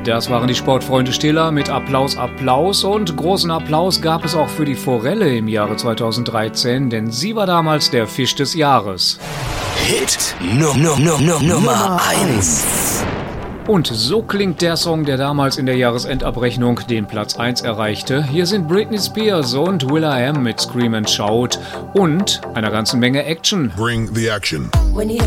Das waren die Sportfreunde Stiller mit Applaus, Applaus und großen Applaus gab es auch für die Forelle im Jahre 2013, denn sie war damals der Fisch des Jahres. Hit Nummer 1. Und so klingt der Song, der damals in der Jahresendabrechnung den Platz 1 erreichte. Hier sind Britney Spears und will.i.am mit Scream and Shout und einer ganzen Menge Action. Bring the action. When you